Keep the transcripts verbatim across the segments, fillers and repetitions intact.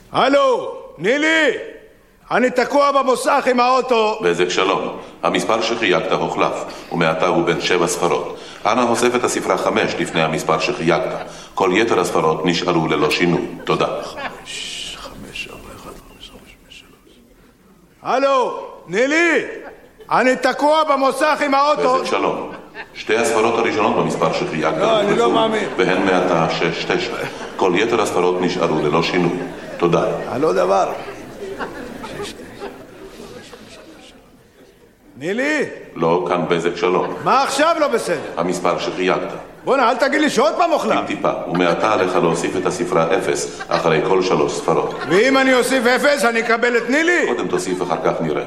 הלו, נילי, אני תקוע במוסך עם האוטו. בזק שלום, המספר שחייגת הוחלף, ומעתה הוא בין שבע ספרות. אנא הוסף את הספרה חמש לפני המספר שחייגת. כל יתר הספרות נשארו ללא שינוי. תודה. חמש, חמש, ארבע, אחד, חמש, חמש, חמש, שלוש. הלו, נילי, אני תקוע במוסך עם האוטו. בזק שלום, שתי הספרות הראשונות במספר שחייגת לא, אני לא מאמין. והן מעתה שש, תשע. כל יתר הספרות נשארו ללא שינוי. תודה. הלא דבר. נילי? לא, כאן בזק שלום. מה עכשיו לא בסדר? המספר שחייגת. בוא'נה, אל תגיד לי שעוד פעם אוכלה. טיפה, ומעתה עליך להוסיף את הספרה אפס אחרי כל שלוש ספרות. ואם אני אוסיף אפס, אני אקבל את נילי? קודם תוסיף, אחר כך נראה.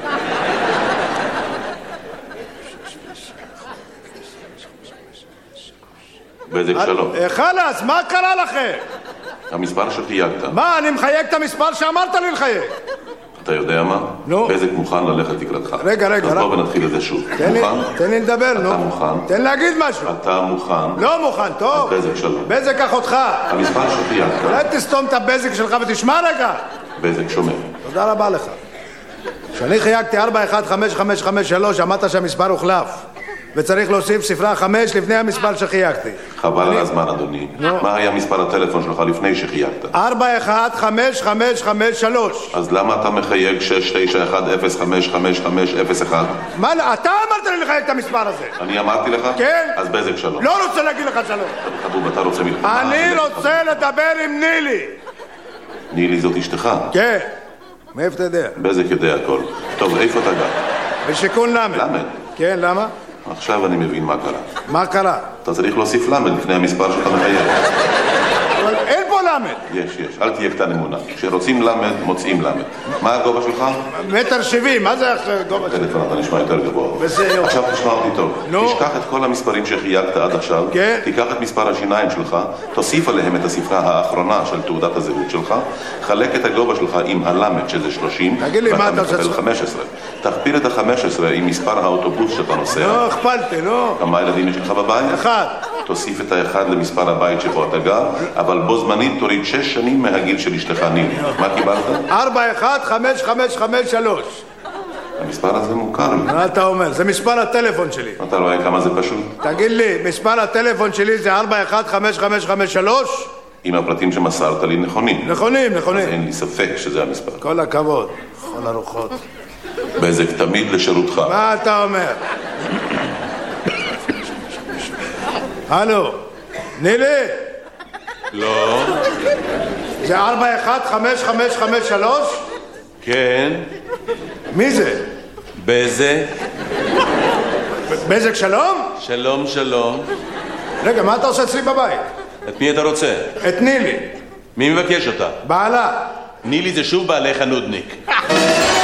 בזק שלום. חלאס, מה קרה לכם? המספר שחייגת. מה, אני מחייג את המספר שאמרת לי לחייג. אתה יודע מה? נו. בזק מוכן ללכת לקראתך. רגע, רגע. אז בוא ונתחיל את זה שוב. תן לי, מוכן? תן לי לדבר, נו. אתה מוכן? תן להגיד משהו. אתה מוכן? לא מוכן, טוב. אז בזק שלום. בזק קח אותך. המספר שחייגת. אולי תסתום את הבזק שלך ותשמע רגע. בזק שומע. תודה רבה לך. כשאני חייגתי ארבע אחת חמש חמש חמש שלוש, אמרת שהמספר הוחלף. וצריך להוסיף ספרה חמש לפני המספר שחייגתי. חבל על הזמן, אדוני. מה היה מספר הטלפון שלך לפני שחייגת? ארבע אחת חמש חמש חמש שלוש. אז למה אתה מחייג שש תשע אחת אפס חמש חמש חמש אפס אחת? מה, אתה אמרת לי לחייג את המספר הזה. אני אמרתי לך? כן. אז בזק שלום. לא רוצה להגיד לך שלום. חבוב, אתה רוצה מלחמה? אני רוצה לדבר עם נילי. נילי זאת אשתך? כן. מאיפה אתה יודע? בזק יודע הכל. טוב, איפה אתה גר? בשיכון למד. למד? כן, למה? עכשיו אני מבין מה קרה. מה קרה? אתה צריך להוסיף למד לפני המספר שאתה מחייג. אבל אין פה למד. יש, יש. אל תהיה קטן אמונה. כשרוצים למד, מוצאים למד. מה הגובה שלך? מטר שבעים. מה זה הגובה שלך? טלפון, אתה נשמע יותר גבוה. בסדר. עכשיו תשמע אותי טוב. נו. תשכח את כל המספרים שחייגת עד עכשיו. כן. תיקח את מספר השיניים שלך, תוסיף עליהם את הספרה האחרונה של תעודת הזהות שלך, חלק את הגובה שלך עם הלמד שזה שלושים. תגיד לי, מה אתה עושה? ואתה מקבל חמש עשרה. תכפיל את ה-חמש עשרה עם מספר האוטובוס שאתה נוסע. לא, הכפלתי, לא. כמה ילדים יש לך בבית? אחד. תוסיף את האחד למספר הבית שבו אתה גר, אבל בו זמנית תוריד שש שנים מהגיל של אשתך נילי. מה קיבלת? ארבע אחת חמש חמש חמש שלוש. המספר הזה מוכר לי. מה אתה אומר? זה מספר הטלפון שלי. אתה רואה כמה זה פשוט? תגיד לי, מספר הטלפון שלי זה ארבע אחת חמש חמש חמש שלוש? אם הפרטים שמסרת לי נכונים. נכונים, אז נכונים. אין לי ספק שזה המספר. כל הכבוד. כל הרוחות. בזק תמיד לשירותך. מה אתה אומר? הלו, נילי? לא. זה ארבע אחת חמש חמש חמש שלוש? כן. מי זה? בזק. בזק שלום? שלום, שלום. רגע, מה אתה עושה אצלי בבית? את מי אתה רוצה? את נילי. מי מבקש אותה? בעלה. נילי זה שוב בעלך הנודניק.